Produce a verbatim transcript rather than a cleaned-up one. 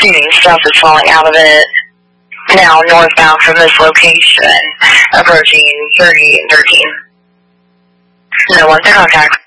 shooting stuff is falling out of it. Now northbound from this location, approaching thirty-eight and thirteen. No one's in contact.